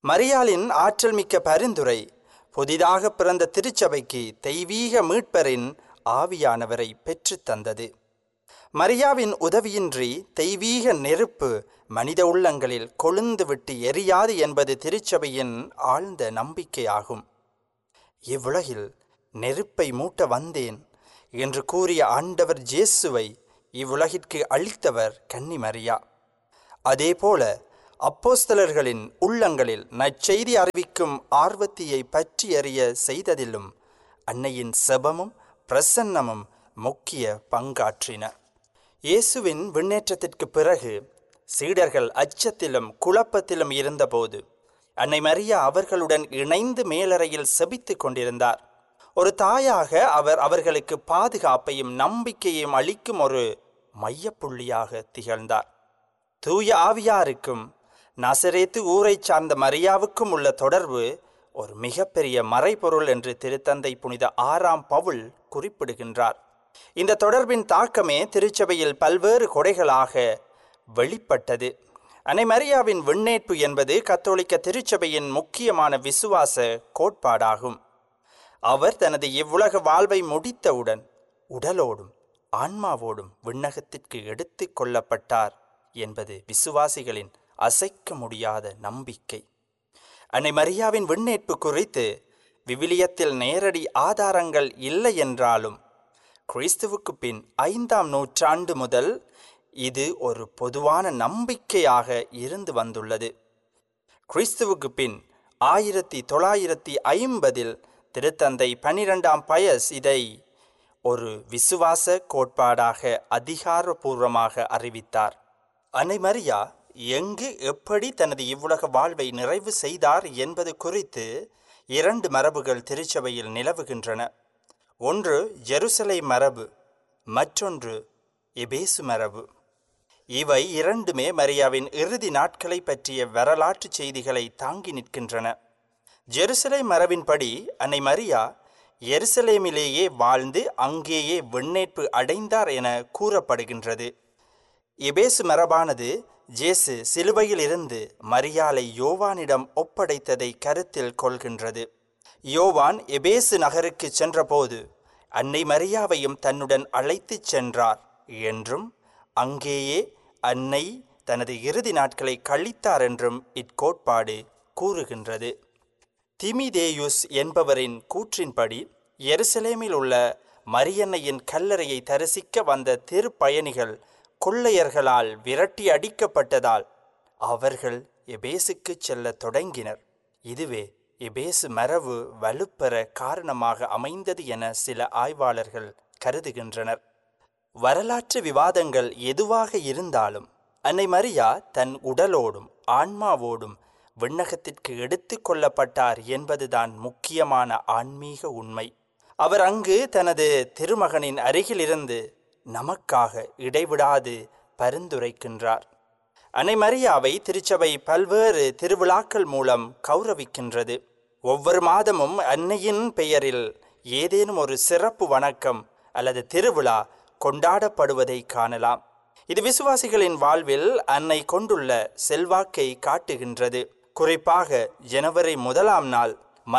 மரியாளின் ஆற்றல் மிக்க பரிந்துரை புதிதாக பிறந்த திருச்சபைக்கு தெய்வீக மீட்பரின் ஆவியானவரை பெற்றுத்தந்தது. மரியாவின் உதவியின்றி தெய்வீக நெருப்பு மனித உள்ளங்களில் கொழுந்து விட்டு எரியாது என்பது திருச்சபையின் ஆழ்ந்த நம்பிக்கையாகும். இவ்வுலகில் நெருப்பை மூட்ட வந்தேன் என்று கூறிய ஆண்டவர் இயேசுவை இவ்வுலகிற்கு அளித்தவர் கன்னி மரியா. அதேபோல அப்போஸ்தலர்களின் உள்ளங்களில் நற்செய்தி அறிவிக்கும் ஆர்வத்தியை பற்றி அறிய செய்ததிலும் அன்னையின் செபமும் பிரசன்னமும் முக்கிய பங்காற்றின. இயேசுவின் விண்ணேற்றத்திற்கு பிறகு சீடர்கள் அச்சத்திலும் குழப்பத்திலும் இருந்தபோது அன்னை மரியா அவர்களுடன் இணைந்து மேலறையில் செபித்துக் கொண்டிருந்தார். ஒரு தாயாக அவர் அவர்களுக்கு பாதுகாப்பையும் நம்பிக்கையும் அளிக்கும் ஒரு மையப்புள்ளியாக திகழ்ந்தார். தூய ஆவியாருக்கும் நசரேத்து ஊரை சார்ந்த மரியாவுக்கும் உள்ள தொடர்பு ஒரு மிகப்பெரிய மறைபொருள் என்று திருத்தந்தை புனித 6ஆம் பவுல் குறிப்பிடுகின்றார். இந்த தொடர்பின் தாக்கமே திருச்சபையில் பல்வேறு கொடைகளாக வெளிப்பட்டது. அன்னை மரியாவின் விண்ணேற்பு என்பது கத்தோலிக்க திருச்சபையின் முக்கியமான விசுவாச கோட்பாடாகும். அவர் தனது இவ்வுலக வாழ்வை முடித்தவுடன் உடலோடும் ஆன்மாவோடும் விண்ணகத்திற்கு எடுத்து கொள்ளப்பட்டார் என்பது விசுவாசிகளின் அசைக்க முடியாத நம்பிக்கை. அன்னை மரியாவின் விண்ணேற்பு குறித்து விவிலியத்தில் நேரடி ஆதாரங்கள் இல்லை என்றாலும் கிறிஸ்துவுக்கு பின் 5ஆம் நூற்றாண்டு முதல் இது ஒரு பொதுவான நம்பிக்கையாக இருந்து வந்துள்ளது. கிறிஸ்துவுக்கு பின் 1950 திருத்தந்தை 12ஆம் பயஸ் இதை ஒரு விசுவாச கோட்பாடாக அதிகாரபூர்வமாக அறிவித்தார். அன்னை மரியா எங்கு எப்படி தனது இவ்வுலக வாழ்வை நிறைவு செய்தார் என்பது குறித்து 2 மரபுகள் திருச்சபையில் நிலவுகின்றன. ஒன்று ஜெருசலேம் மரபு, மற்றொன்று எபேசு மரபு. இவை இரண்டுமே மரியாவின் இறுதி நாட்களை பற்றிய வரலாற்று செய்திகளை தாங்கி நிற்கின்றன. ஜெருசலேம் மரபின்படி அன்னை மரியா எருசலேமிலேயே வாழ்ந்து அங்கேயே விண்ணேற்பு அடைந்தார் என கூறப்படுகின்றது. எபேசு மரபானது இயேசு சிலுவையில் இருந்து மரியாளை யோவானிடம் ஒப்படைத்ததை கருத்தில் கொள்கின்றது. யோவான் எபேசு நகருக்கு சென்றபோது அன்னை மரியாவையும் தன்னுடன் அழைத்துச் சென்றார் என்றும் அங்கேயே அன்னை தனது இறுதி நாட்களை கழித்தார் என்றும் இக்கோட்பாடு கூறுகின்றது. திமிதேயுஸ் என்பவரின் கூற்றின்படி எருசலேமில் உள்ள மரியன்னையின் கல்லறையை தரிசிக்க வந்த திருப்பயணிகள் கொள்ளையர்களால் விரட்டி அடிக்கப்பட்டதால் அவர்கள் எபேசுக்கு செல்ல தொடங்கினர். இதுவே எபேசு மரபு வலுப்பெற காரணமாக அமைந்தது என சில ஆய்வாளர்கள் கருதுகின்றனர். வரலாற்று விவாதங்கள் எதுவாக இருந்தாலும் அன்னை மரியா தன் உடலோடும் ஆன்மாவோடும் விண்ணகத்திற்கு எடுத்து கொள்ளப்பட்டார் என்பதுதான் முக்கியமான ஆன்மீக உண்மை. அவர் அங்கு தனது திருமகனின் அருகிலிருந்து நமக்காக இடைவிடாது பரிந்துரைக்கின்றார். அன்னை மரியாவை திருச்சபை பல்வேறு திருவிழாக்கள் மூலம் கௌரவிக்கின்றது. ஒவ்வொரு மாதமும் அன்னையின் பெயரில் ஏதேனும் ஒரு சிறப்பு வணக்கம் அல்லது திருவிழா கொண்டாடப்படுவதை காணலாம். இது விசுவாசிகளின் வாழ்வில் அன்னை கொண்டுள்ள செல்வாக்கை காட்டுகின்றது. குறிப்பாக ஜனவரி 1ஆம் நாள்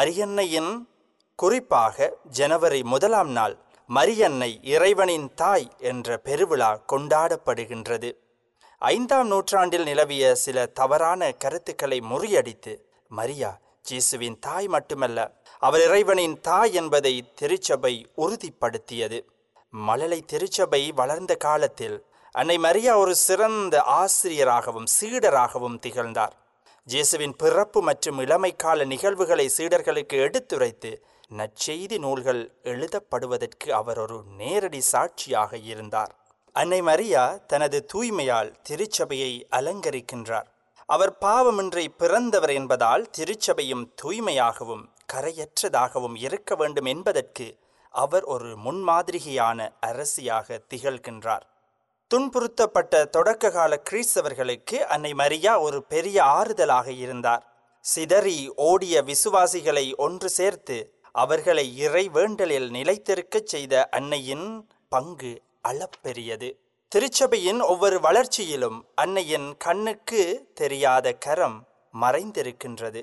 மரியன்னை இறைவனின் தாய் என்ற பெருவிழா கொண்டாடப்படுகின்றது. 5ஆம் நூற்றாண்டில் நிலவிய சில தவறான கருத்துக்களை முறியடித்து மரியா இயேசுவின் தாய் மட்டுமல்ல, அவர் இறைவனின் தாய் என்பதை திருச்சபை உறுதிப்படுத்தியது. மழலை திருச்சபை வளர்ந்த காலத்தில் அன்னை மரியா ஒரு சிறந்த ஆசிரியராகவும் சீடராகவும் திகழ்ந்தார். இயேசுவின் பிறப்பு மற்றும் இளமைக்கால நிகழ்வுகளை சீடர்களுக்கு எடுத்துரைத்து நற்செய்தி நூல்கள் எழுதப்படுவதற்கு அவர் ஒரு நேரடி சாட்சியாக இருந்தார். அன்னை மரியா தனது தூய்மையால் திருச்சபையை அலங்கரிக்கின்றார். அவர் பாவமின்றி பிறந்தவர் என்பதால் திருச்சபையும் தூய்மையாகவும் கரையற்றதாகவும் இருக்க வேண்டும் என்பதற்கு அவர் ஒரு முன்மாதிரியான அரசியாக திகழ்கின்றார். துன்புறுத்தப்பட்ட தொடக்க கால கிறிஸ்தவர்களுக்கு அன்னை மரியா ஒரு பெரிய ஆறுதலாக இருந்தார். சிதறி ஓடிய விசுவாசிகளை ஒன்று சேர்த்து அவர்களை இறை வேண்டலில் நிலைத்திருக்கச் செய்த அன்னையின் பங்கு அளப்பெரியது. திருச்சபையின் ஒவ்வொரு வளர்ச்சியிலும் அன்னையின் கண்ணுக்கு தெரியாத கரம் மறைந்திருக்கின்றது.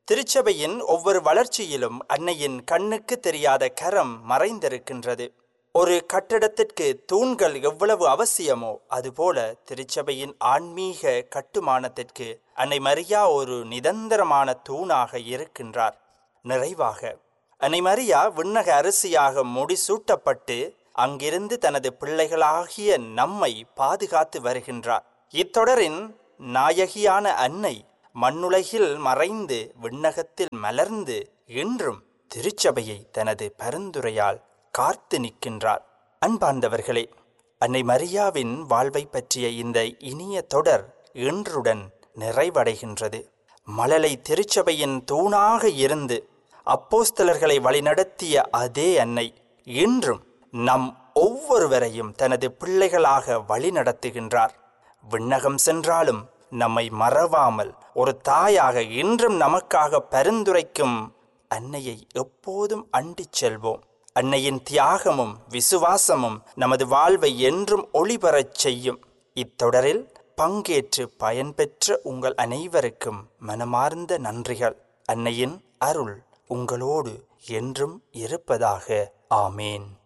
திருச்சபையின் ஒவ்வொரு வளர்ச்சியிலும் அன்னையின் கண்ணுக்கு தெரியாத கரம் மறைந்திருக்கின்றது. ஒரு கட்டடத்திற்கு தூண்கள் எவ்வளவு அவசியமோ அதுபோல திருச்சபையின் ஆன்மீக கட்டுமானத்திற்கு அன்னை மரியா ஒரு நிரந்தரமான தூணாக இருக்கின்றார். நிறைவாக அன்னை மரியா விண்ணக அரசியாக முடிசூட்டப்பட்டு அங்கிருந்து தனது பிள்ளைகளாகிய நம்மை பாதுகாத்து வருகின்றார். இத்தொடரின் நாயகியான அன்னை மண்ணுலகில் மறைந்து விண்ணகத்தில் மலர்ந்து இன்றும் திருச்சபையை தனது பரிந்துரையால் காத்து நிற்கின்றார். அன்பார்ந்தவர்களே, அன்னை மரியாவின் வாழ்வை பற்றிய இந்த இனிய தொடர் இன்றுடன் நிறைவடைகின்றது. மழலை திருச்சபையின் தூணாக இருந்து அப்போஸ்தலர்களை வழிநடத்திய அதே அன்னை இன்றும் நம் ஒவ்வொருவரையும் தனது பிள்ளைகளாக வழிநடத்துகின்றார். விண்ணகம் சென்றாலும் நம்மை மறவாமல் ஒரு தாயாக இன்றும் நமக்காக பரிந்துரைக்கும் அன்னையை எப்போதும் அண்டிச் செல்வோம். அன்னையின் தியாகமும் விசுவாசமும் நமது வாழ்வை என்றும் ஒளிபரச் செய்யும். இத்தொடரில் பங்கேற்று பயன்பெற்ற உங்கள் அனைவருக்கும் மனமார்ந்த நன்றிகள். அன்னையின் அருள் உங்களோடு என்றும் இருப்பதாக. ஆமேன்.